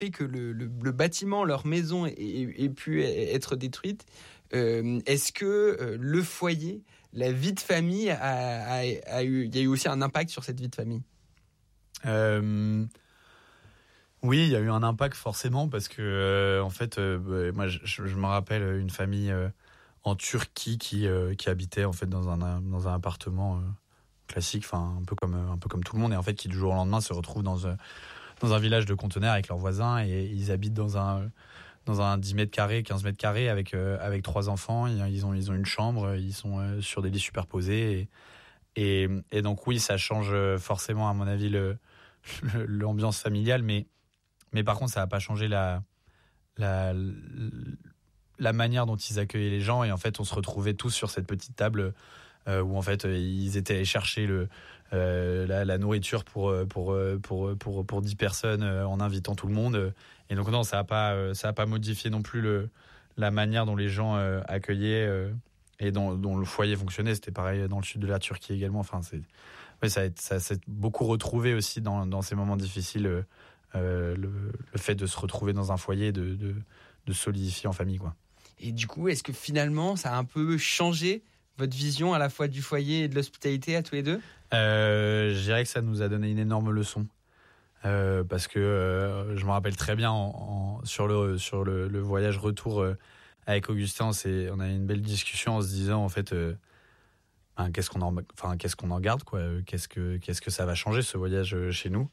fait que le bâtiment, leur maison ait pu être détruite, est-ce que le foyer, la vie de famille, il y a eu aussi un impact sur cette vie de famille? Oui, il y a eu un impact forcément parce que en fait, moi je me rappelle une famille en Turquie qui habitait en fait dans un appartement classique, enfin un peu comme tout le monde, et en fait qui du jour au lendemain se retrouvent dans un village de conteneurs avec leurs voisins, et ils habitent dans un 10 mètres carrés, 15 mètres carrés avec 3 enfants. Ils ont une chambre, ils sont sur des lits superposés, et donc oui, ça change forcément à mon avis l'ambiance familiale, mais par contre ça n'a pas changé la manière dont ils accueillaient les gens. Et en fait on se retrouvait tous sur cette petite table où en fait ils étaient allés chercher la nourriture pour 10 personnes en invitant tout le monde. Et donc non, ça a pas modifié non plus la manière dont les gens accueillaient et dont le foyer fonctionnait. C'était pareil dans le sud de la Turquie également. Enfin ça s'est beaucoup retrouvé aussi dans ces moments difficiles, le fait de se retrouver dans un foyer, de solidifier en famille, quoi. Et du coup, est-ce que finalement ça a un peu changé votre vision à la fois du foyer et de l'hospitalité à tous les deux? Je dirais que ça nous a donné une énorme leçon. Parce que je me rappelle très bien sur le voyage retour avec Augustin, on a eu une belle discussion en se disant en fait qu'est-ce qu'on en garde, quoi, qu'est-ce que ça va changer ce voyage chez nous.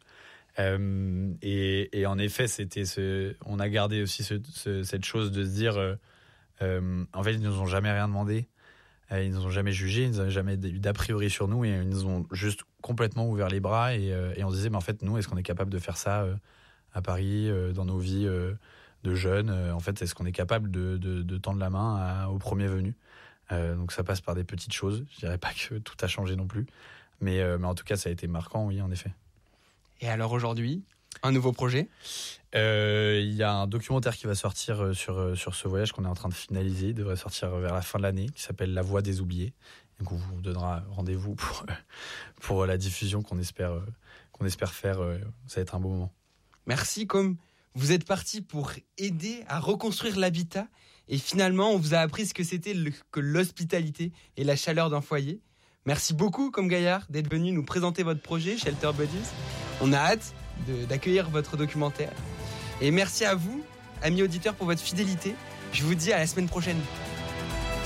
Et en effet, on a gardé aussi cette chose de se dire en fait ils nous ont jamais rien demandé. Ils nous ont jamais jugés, ils n'avaient jamais eu d'a priori sur nous, et ils nous ont juste complètement ouvert les bras, et on se disait mais en fait nous, est-ce qu'on est capable de faire ça à Paris, dans nos vies de jeunes, en fait est-ce qu'on est capable de tendre la main au premier venu. Donc ça passe par des petites choses, je dirais pas que tout a changé non plus, mais en tout cas ça a été marquant, oui, en effet. Et alors aujourd'hui, un nouveau projet? Il y a un documentaire qui va sortir sur ce voyage qu'on est en train de finaliser. Il devrait sortir vers la fin de l'année, qui s'appelle La Voix des oubliés. Donc on vous donnera rendez-vous pour la diffusion qu'on espère faire. Ça va être un beau moment. Merci. Comme vous êtes parti pour aider à reconstruire l'habitat, et finalement on vous a appris ce que c'était que l'hospitalité et la chaleur d'un foyer. Merci beaucoup, Comme Gaillard, d'être venu nous présenter votre projet Shelter Buddies. On a hâte d'accueillir votre documentaire. Et merci à vous, amis auditeurs, pour votre fidélité. Je vous dis à la semaine prochaine.